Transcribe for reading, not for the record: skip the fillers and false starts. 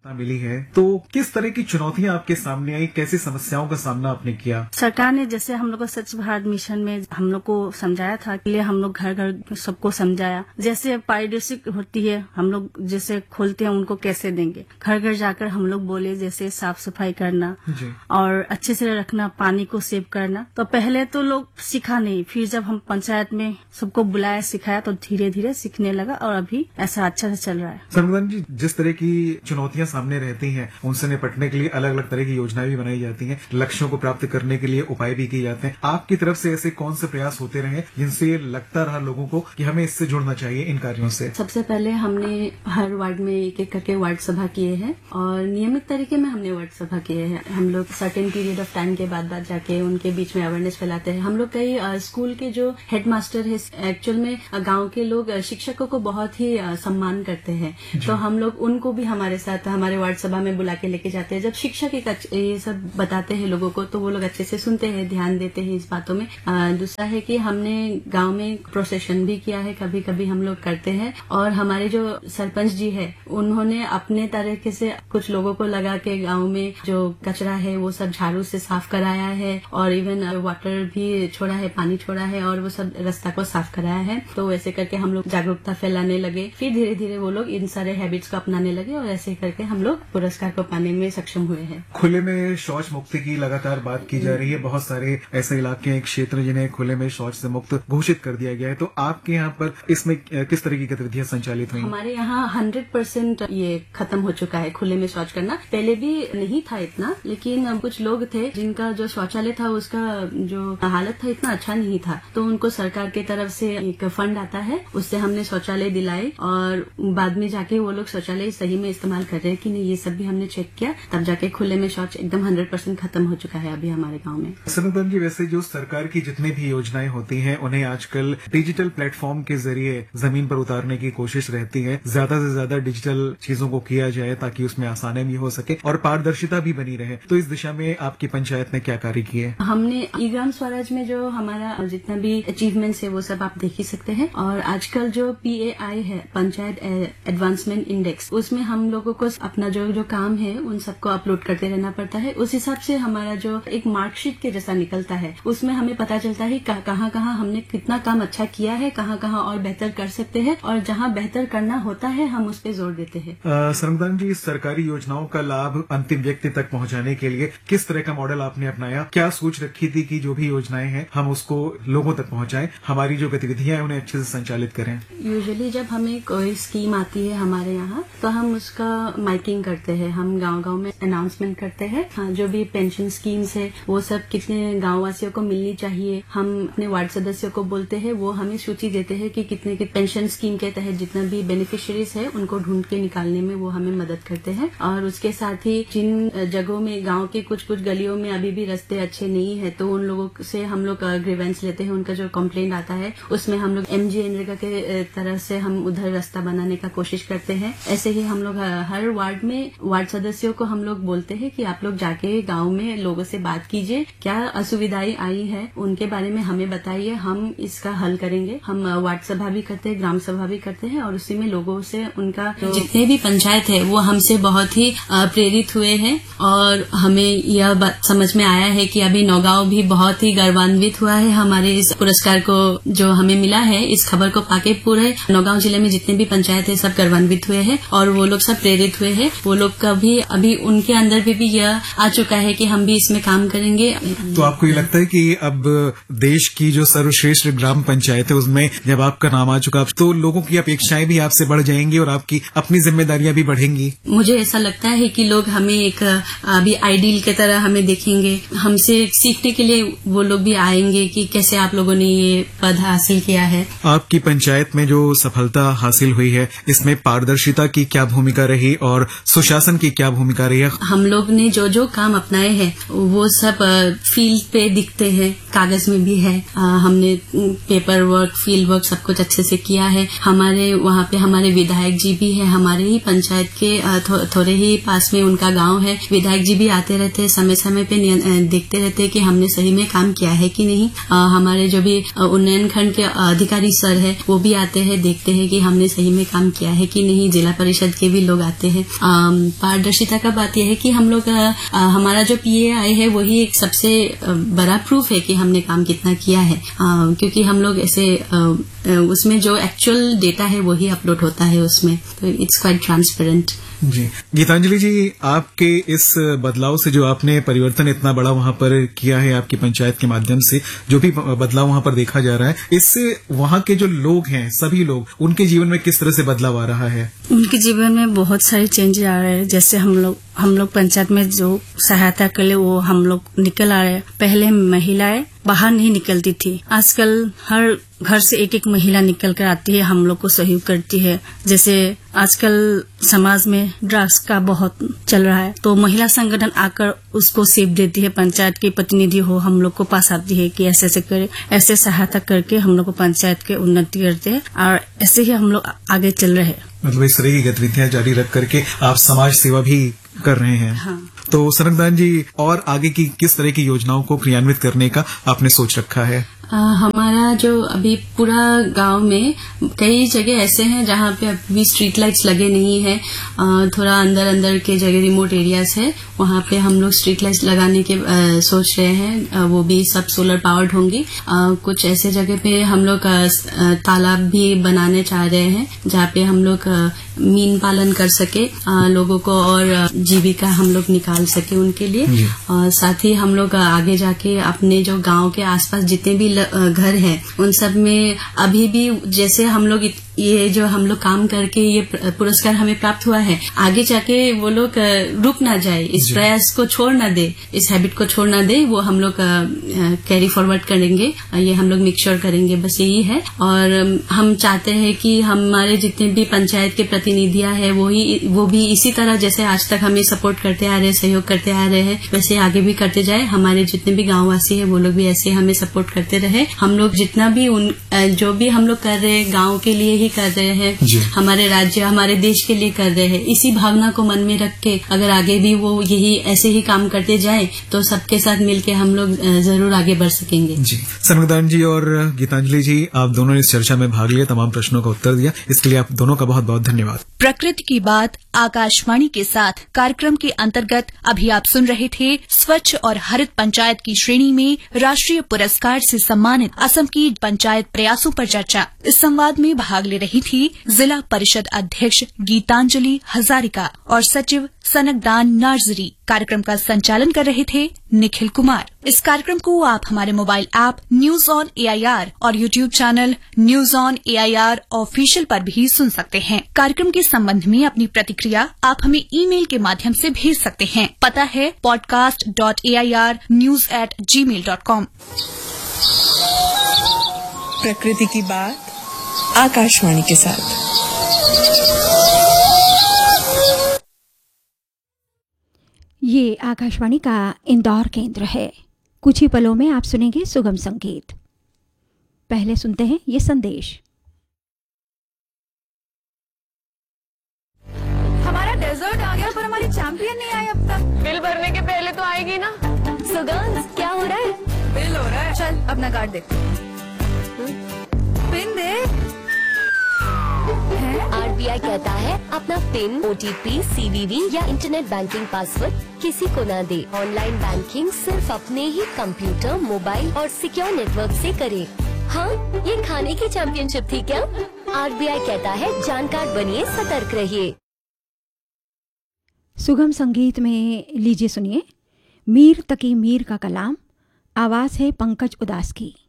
मिली है तो किस तरह की चुनौतियां आपके सामने आई, कैसी समस्याओं का सामना आपने किया? सरकार ने जैसे हम लोग को स्वच्छ भारत मिशन में हम लोग को समझाया था कि हम लोग घर घर सबको समझाया, जैसे पारिदर्शिक होती है हम लोग जैसे खोलते हैं उनको कैसे देंगे, घर घर जाकर हम लोग बोले जैसे साफ सफाई करना और अच्छे से रखना, पानी को सेव करना। तो पहले तो लोग सीखा नहीं, फिर जब हम पंचायत में सबको बुलाया सिखाया तो धीरे धीरे सीखने लगा और अभी ऐसा अच्छा से चल रहा है। सर्वदान जी, जिस तरह की चुनौतियां सामने रहती हैं उनसे निपटने के लिए अलग अलग तरह की योजनाएं भी बनाई जाती हैं, लक्ष्यों को प्राप्त करने के लिए उपाय भी किए जाते हैं। आपकी तरफ से ऐसे कौन से प्रयास होते रहे जिनसे ये लगता रहा लोगों को कि हमें इससे जुड़ना चाहिए इन कार्यों से? सबसे पहले हमने हर वार्ड में एक एक करके वार्ड सभा किए हैं और नियमित तरीके में हमने वार्ड सभा किए हैं। हम लोग सर्टेन पीरियड ऑफ टाइम के बाद जाके उनके बीच में अवेयरनेस फैलाते हैं। हम लोग कई स्कूल के जो हेडमास्टर है एक्चुअल में गाँव के लोग शिक्षकों को बहुत ही सम्मान करते हैं, तो हम लोग उनको भी हमारे साथ हमारे वार्ड सभा में बुला के लेके जाते हैं। जब शिक्षक ये सब बताते हैं लोगों को तो वो लोग अच्छे से सुनते हैं, ध्यान देते हैं इस बातों में। दूसरा है कि हमने गांव में प्रोसेशन भी किया है, कभी कभी हम लोग करते हैं। और हमारे जो सरपंच जी है उन्होंने अपने तरीके से कुछ लोगों को लगा के गांव में जो कचरा है वो सब झाड़ू से साफ कराया है और इवन वाटर भी छोड़ा है, पानी छोड़ा है और वो सब रास्ता को साफ कराया है। तो ऐसे करके हम लोग जागरूकता फैलाने लगे, फिर धीरे धीरे वो लोग इन सारे हैबिट्स को अपनाने लगे और ऐसे करके हम लोग पुरस्कार को पाने में सक्षम हुए हैं। खुले में शौच मुक्ति की लगातार बात की जा रही है, बहुत सारे ऐसे इलाके हैं, क्षेत्र जिन्हें खुले में शौच से मुक्त घोषित कर दिया गया है, तो आपके यहाँ पर इसमें किस तरह की गतिविधियां संचालित हुई? हमारे यहाँ 100% ये खत्म हो चुका है खुले में शौच करना। पहले भी नहीं था इतना, लेकिन कुछ लोग थे जिनका जो शौचालय था उसका जो हालत था इतना अच्छा नहीं था, तो उनको सरकार की तरफ से एक फंड आता है, उससे हमने शौचालय दिलाए और बाद में जाके वो लोग शौचालय सही में इस्तेमाल कर रहे हैं कि नहीं ये सब भी हमने चेक किया, तब जाके खुले में शौच एकदम 100% खत्म हो चुका है अभी हमारे गांव में। सर्वदान जी, वैसे जो सरकार की जितनी भी योजनाएं होती हैं उन्हें आजकल डिजिटल प्लेटफॉर्म के जरिए जमीन पर उतारने की कोशिश रहती है, ज्यादा से ज्यादा डिजिटल चीजों को किया जाए ताकि उसमें आसानी भी हो सके और पारदर्शिता भी बनी रहे। तो इस दिशा में आपकी पंचायत ने क्या कार्य किए? हमने ई ग्राम स्वराज में जो हमारा जितना भी अचीवमेंट्स है वो सब आप देख ही सकते हैं। और आजकल जो PAI है, पंचायत एडवांसमेंट इंडेक्स, उसमें हम लोगों को अपना जो काम है उन सबको अपलोड करते रहना पड़ता है। उस हिसाब से हमारा जो एक मार्कशीट के जैसा निकलता है उसमें हमें पता चलता है कहाँ कहाँ हमने कितना काम अच्छा किया है, कहाँ कहाँ और बेहतर कर सकते हैं और जहाँ बेहतर करना होता है हम उस पर जोर देते हैं। सर्वदान जी, सरकारी योजनाओं का लाभ अंतिम व्यक्ति तक पहुँचाने के लिए किस तरह का मॉडल आपने अपनाया? क्या सोच रखी थी कि जो भी योजनाएं हैं हम उसको लोगों तक पहुँचाएं, हमारी जो गतिविधियां हैं उन्हें अच्छे से संचालित करें? यूजुअली जब हमें कोई स्कीम आती है हमारे यहाँ तो हम उसका माइकिंग करते हैं, हम गांव-गांव में अनाउंसमेंट करते हैं। हाँ, जो भी पेंशन स्कीम्स है वो सब कितने गांव वासियों को मिलनी चाहिए, हम अपने वार्ड सदस्यों को बोलते हैं, वो हमें सूची देते हैं कि कितने की पेंशन स्कीम के तहत जितना भी बेनिफिशियरीज है उनको ढूंढ के निकालने में वो हमें मदद करते हैं। और उसके साथ ही जिन जगहों में गाँव के कुछ गलियों में अभी भी रास्ते अच्छे नहीं है तो उन लोगों से हम लोग ग्रीवेंस लेते हैं, उनका जो कंप्लेंट आता है उसमें हम लोग MGNREGA के तरह से हम उधर रास्ता बनाने का कोशिश करते हैं। ऐसे ही हम लोग हर वार्ड में वार्ड सदस्यों को हम लोग बोलते हैं कि आप लोग जाके गांव में लोगों से बात कीजिए, क्या असुविधाएं आई है उनके बारे में हमें बताइए, हम इसका हल करेंगे। हम वार्ड सभा भी करते हैं, ग्राम सभा भी करते हैं और उसी में लोगों से उनका जितने भी पंचायत है वो हमसे बहुत ही प्रेरित हुए हैं और हमें यह बात समझ में आया है कि अभी नौगांव भी बहुत ही गर्वान्वित हुआ है हमारे इस पुरस्कार को जो हमें मिला है। इस खबर को पाके पूरे नौगांव जिले में जितने भी पंचायत है सब गर्वान्वित हुए हैं और वो लोग सब प्रेरित हुए हैं। वो लोग का भी अभी उनके अंदर भी यह आ चुका है कि हम भी इसमें काम करेंगे। तो आपको ये लगता है कि अब देश की जो सर्वश्रेष्ठ ग्राम पंचायत है उसमें जब आपका नाम आ चुका तो लोगों की अपेक्षाएं भी आपसे बढ़ जाएंगी और आपकी अपनी जिम्मेदारियां भी बढ़ेंगी? मुझे ऐसा लगता है कि लोग हमें एक अभी आइडियल की तरह हमें देखेंगे, हमसे सीखने के लिए वो लोग भी आएंगे कि कैसे आप लोगों ने ये पद हासिल किया है। आपकी पंचायत में जो सफलता हासिल हुई है इसमें पारदर्शिता की क्या भूमिका रही और सुशासन की क्या भूमिका रही है? हम लोग ने जो काम अपनाए हैं वो सब फील्ड पे दिखते हैं, कागज में भी है। हमने पेपर वर्क, फील्ड वर्क सब कुछ अच्छे से किया है। हमारे वहाँ पे हमारे विधायक जी भी है, हमारे ही पंचायत के थोड़े ही पास में उनका गांव है। विधायक जी भी आते रहते हैं, समय समय पे देखते रहते हैं कि हमने सही में काम किया है कि नहीं। हमारे जो भी उन्नयन खंड के अधिकारी सर है वो भी आते हैं, देखते हैं कि हमने सही में काम किया है कि नहीं। जिला परिषद के भी लोग आते हैं पारदर्शिता का बात यह है कि हम लोग हमारा जो PAI है वही एक सबसे बड़ा प्रूफ है कि हमने काम कितना किया है, क्योंकि हम लोग ऐसे उसमें जो एक्चुअल डेटा है वही अपलोड होता है उसमें, तो इट्स क्वाइट ट्रांसपेरेंट। जी गीतांजलि जी, आपके इस बदलाव से जो आपने परिवर्तन इतना बड़ा वहां पर किया है आपकी पंचायत के माध्यम से, जो भी बदलाव वहां पर देखा जा रहा है, इससे वहां के जो लोग हैं, सभी लोग, उनके जीवन में किस तरह से बदलाव आ रहा है? उनके जीवन में बहुत सारे चेंज आ रहे हैं। जैसे हम लोग पंचायत में जो सहायता के लिए वो हम लोग निकल आ रहे हैं। पहले महिलाएं बाहर नहीं निकलती थी, आजकल हर घर से एक महिला निकल कर आती है, हम लोग को सहयोग करती है। जैसे आजकल समाज में ड्रग्स का बहुत चल रहा है, तो महिला संगठन आकर उसको सेफ देती है। पंचायत की प्रतिनिधि हो हम लोग को पास आती है कि ऐसे ऐसे करे, ऐसे सहायता करके हम लोग को पंचायत के उन्नति करते हैं, और ऐसे ही हम लोग आगे चल रहे हैं। मतलब इस तरह की गतिविधियां जारी रख करके आप समाज सेवा भी कर रहे हैं। हाँ। तो सनकदान जी, और आगे की किस तरह की योजनाओं को क्रियान्वित करने का आपने सोच रखा है? हमारा जो अभी पूरा गांव में कई जगह ऐसे हैं जहां पे अभी स्ट्रीट लाइट्स लगे नहीं है, थोड़ा अंदर के जगह रिमोट एरियाज है, वहां पे हम लोग स्ट्रीट लाइट्स लगाने के सोच रहे हैं। वो भी सब सोलर पावर्ड होंगी। कुछ ऐसे जगह पे हम लोग तालाब भी बनाने चाह रहे हैं जहाँ पे हम लोग मीन पालन कर सके, लोगों को और जीविका हम लोग निकाल सके उनके लिए। और साथ ही हम लोग आगे जाके अपने जो गांव के आसपास जितने भी घर है उन सब में अभी भी जैसे हम लोग ये जो हम लोग काम करके ये पुरस्कार हमें प्राप्त हुआ है, आगे जाके वो लोग रुक ना जाए, इस प्रयास को छोड़ ना दे, इस हैबिट को छोड़ ना दे, वो हम लोग कैरी फॉरवर्ड करेंगे, ये हम लोग मेक श्योर करेंगे, बस यही है। और हम चाहते हैं कि हमारे जितने भी पंचायत के प्रतिनिधियां हैं वो भी इसी तरह जैसे आज तक हमें सपोर्ट करते आ रहे हैं, सहयोग करते आ रहे हैं, वैसे आगे भी करते जाए। हमारे जितने भी गांववासी है वो लोग भी ऐसे हमें सपोर्ट करते रहे। हम लोग जितना भी जो भी हम लोग कर रहे हैं गाँव के लिए ही कर रहे हैं, हमारे राज्य हमारे देश के लिए कर रहे हैं। इसी भावना को मन में रख के अगर आगे भी वो यही ऐसे ही काम करते जाएं तो सबके साथ मिलके हम लोग जरूर आगे बढ़ सकेंगे। जी सनकदान जी और गीतांजलि जी, आप दोनों ने इस चर्चा में भाग लिया, तमाम प्रश्नों का उत्तर दिया, इसके लिए आप दोनों का बहुत बहुत धन्यवाद। प्रकृति की बात आकाशवाणी के साथ कार्यक्रम के अंतर्गत अभी आप सुन रहे थे स्वच्छ और हरित पंचायत की श्रेणी में राष्ट्रीय पुरस्कार से सम्मानित असम की पंचायत प्रयासों पर चर्चा। इस संवाद में भाग ले रही थी जिला परिषद अध्यक्ष गीतांजलि हजारिका और सचिव सनकदान नार्जरी। कार्यक्रम का संचालन कर रहे थे निखिल कुमार। इस कार्यक्रम को आप हमारे mobile app news on AIR और YouTube channel news on AIR official पर भी सुन सकते हैं। कार्यक्रम के संबंध में अपनी प्रतिक्रिया आप हमें ईमेल के माध्यम से भेज सकते हैं। पता है podcast.airnews@gmail.com। प्रकृति की बात आकाशवाणी के साथ। ये आकाशवाणी का इंदौर केंद्र है। कुछ ही पलों में आप सुनेंगे सुगम संगीत। पहले सुनते हैं ये संदेश। हमारा डेजर्ट आ गया पर हमारी चैंपियन नहीं आई अब तक। बिल भरने के पहले तो आएगी ना। सुगम क्या हो रहा है? बिल हो रहा है। चल अपना कार्ड दे। पिन दे। RBI कहता है अपना पिन, OTP, CVV या इंटरनेट बैंकिंग पासवर्ड किसी को ना दे। ऑनलाइन बैंकिंग सिर्फ अपने ही कंप्यूटर, मोबाइल और सिक्योर नेटवर्क से करे। हाँ, ये खाने की चैंपियनशिप थी क्या? RBI कहता है जानकार बनिए, सतर्क रहिए। सुगम संगीत में लीजिए सुनिए मीर तकी मीर का कलाम। आवाज है पंकज उदास की।